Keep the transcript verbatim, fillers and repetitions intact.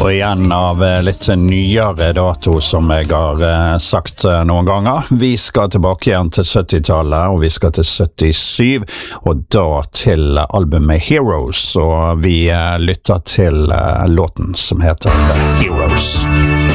Og igjen av litt nyere dato som jeg har sagt noen ganger. Vi skal tilbake igjen til syttitallet, og vi skal til syttisju, og da til albumet Heroes, og vi lytter til låten som heter The Heroes.